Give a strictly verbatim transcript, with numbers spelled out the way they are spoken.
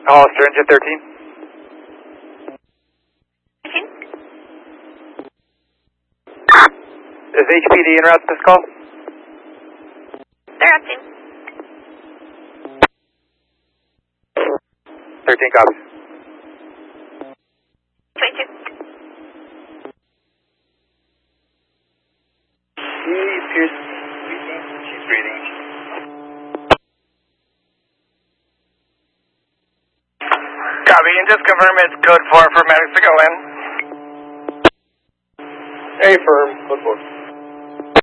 Hollister, engine thirteen. Is H P D en route to this call? They're acting. thirteen copies. twenty-two. She appears breathing. She's breathing. Copy, and just confirm it's code four for medics to go in. Hey, firm. Code four.